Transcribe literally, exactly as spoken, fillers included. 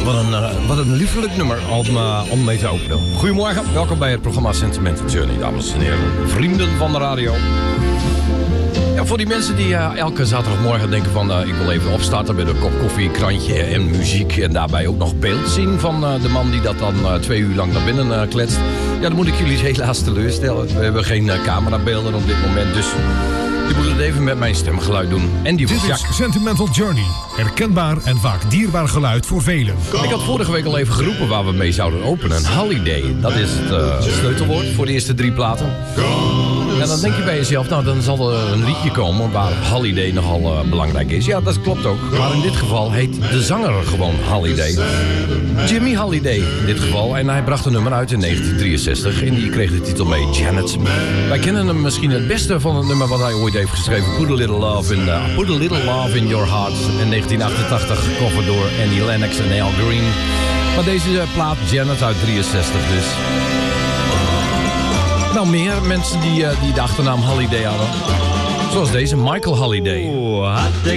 Wat een, uh, wat een liefelijk nummer om, uh, om mee te openen. Goedemorgen, welkom bij het programma Sentimental Journey, dames en heren. Vrienden van de radio. Ja, voor die mensen die uh, elke zaterdagmorgen denken van... Uh, ik wil even opstarten met een kop koffie, een krantje en muziek... en daarbij ook nog beeld zien van uh, de man die dat dan uh, twee uur lang naar binnen uh, kletst. Ja, dan moet ik jullie helaas teleurstellen. We hebben geen uh, camerabeelden op dit moment, dus... je moet het even met mijn stemgeluid doen. En die Dit is Sentimental Journey. Herkenbaar en vaak dierbaar geluid voor velen. Ik had vorige week al even geroepen waar we mee zouden openen. Holiday, dat is het uh, sleutelwoord voor de eerste drie platen. En dan denk je bij jezelf, nou dan zal er een liedje komen waar Holiday nogal uh, belangrijk is. Ja, dat klopt ook. Maar in dit geval heet de zanger gewoon Holiday. Jimmy Holiday in dit geval. En hij bracht een nummer uit in negentien drieënzestig. En die kreeg de titel mee, Janet. Wij kennen hem misschien het beste van het nummer wat hij ooit heeft geschreven. Put a Little Love in, uh, Put a Little Love in Your Heart. In negentien achtentachtig, gecoverd door Annie Lennox en Al Green. Maar deze uh, plaat, Janet uit drieënzestig dus. Nou, meer mensen die, uh, die de achternaam Holiday hadden. Zoals deze, Michael Holiday. Oh,